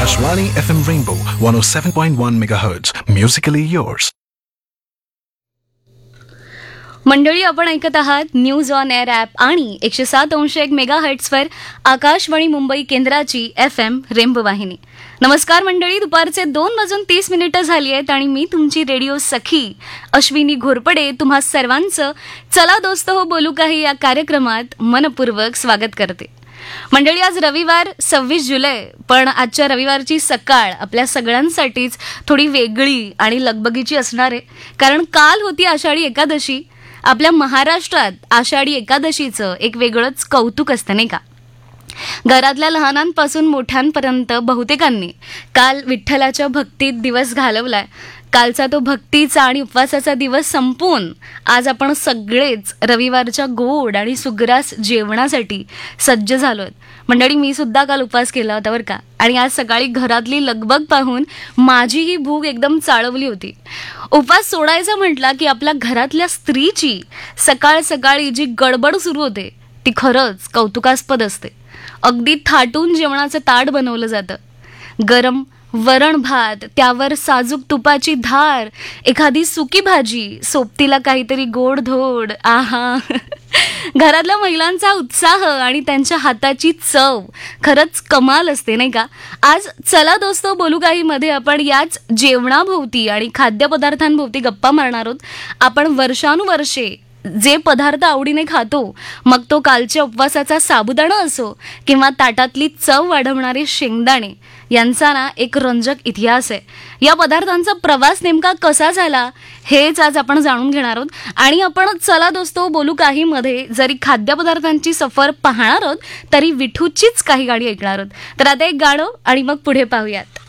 Akashvani FM Rainbow 107.1 MHz. Musically yours. मंडळी, आपण ऐकत आहात न्यूज ऑन एअर ॲप आणि 107.1 मेगाहर्ट्झवर आकाशवाणी मुंबई केंद्राची FM रेनबो वाहिनी. नमस्कार मंडळी, दुपारचे 2:30 झाली आहेत आणि मी तुमची रेडिओ सखी अश्विनी घोरपडे तुम्हा सर्वांचं चला दोस्त हो बोलू काही या कार्यक्रमात मनपूर्वक स्वागत करते. मंडळी, आज रविवार 26 जुलै, पण आजच्या रविवारची सकाळ आपल्या सगळ्यांसाठीच थोडी वेगळी आणि लगबगीची असणार आहे, कारण काल होती आषाढी एकादशी. आपल्या महाराष्ट्रात आषाढी एकादशीचं एक वेगळंच कौतुक असतं, नाही का? घरातल्या लहानांपासून मोठ्यांपर्यंत बहुतेकांनी काल विठ्ठलाच्या भक्तीत दिवस घालवलाय. कालचा तो भक्तीचा आणि उपवासाचा दिवस संपून आज आपण सगळेच रविवारच्या गोड आणि सुग्रास जेवणासाठी सज्ज झालोय. मंडळी, मी सुद्धा काल उपवास केला होता बरं का, आणि आज सकाळी घरातली लगबग पाहून माझीही भूक एकदम चाळवली होती. उपवास सोडायचा म्हटला की आपल्या घरातल्या स्त्रीची सकाळ सकाळी जी गडबड सुरू होते ती खरंच कौतुकास्पद असते. अगदी थाटून जेवणाचं ताट बनवलं जातं. गरम वरण भात, त्यावर साजूक तुपाची धार, एखादी सुकी भाजी, सोबतीला काहीतरी गोडधोड. आहा, घरातल्या महिलांचा उत्साह आणि त्यांच्या हाताची चव खरंच कमाल असते, नाही का? आज चला दोस्तो बोलू काही मध्ये आपण याच जेवणाभोवती आणि खाद्यपदार्थांभोवती गप्पा मारणार आहोत. आपण वर्षानुवर्षे जे पदार्थ आवडीने खातो, मग तो कालच्या उपवासाचा साबुदाणा असो किंवा ताटातली चव वाढवणारे शेंगदाणे, यांचा ना एक रंजक इतिहास आहे. या पदार्थांचा प्रवास नेमका कसा झाला हेच आज आपण जाणून घेणार आहोत. आणि आपण चला दोस्तो बोलू काही मध्ये जरी खाद्यपदार्थांची सफर पाहणार आहोत तरी विठूचीच काही गाणी ऐकणार आहोत. तर आता एक गाणं आणि मग पुढे पाहूयात.